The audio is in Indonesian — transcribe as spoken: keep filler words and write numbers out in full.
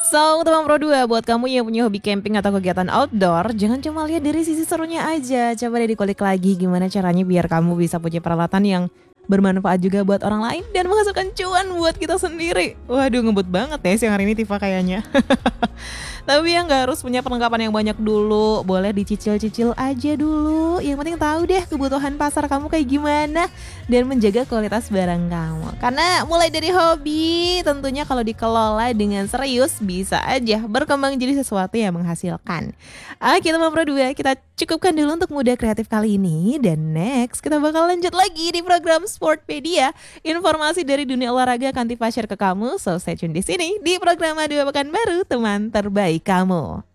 So, teman Pro dua, buat kamu yang punya hobi camping atau kegiatan outdoor, jangan cuma lihat dari sisi serunya aja. Coba deh dikulik lagi gimana caranya biar kamu bisa punya peralatan yang bermanfaat juga buat orang lain dan menghasilkan cuan buat kita sendiri. Waduh, ngebut banget ya siang hari ini Tifa kayaknya. Tapi ya nggak harus punya perlengkapan yang banyak dulu, boleh dicicil-cicil aja dulu. Yang penting tahu deh kebutuhan pasar kamu kayak gimana dan menjaga kualitas barang kamu. Karena mulai dari hobi, tentunya kalau dikelola dengan serius bisa aja berkembang jadi sesuatu yang menghasilkan. Oke teman Pro dua, kita cukupkan dulu untuk Muda Kreatif kali ini. Dan next kita bakal lanjut lagi di program Sportpedia. Informasi dari dunia olahraga akan Tifa share ke kamu. So stay tune di sini di program Dua Pekan Baru, teman terbaik kamu.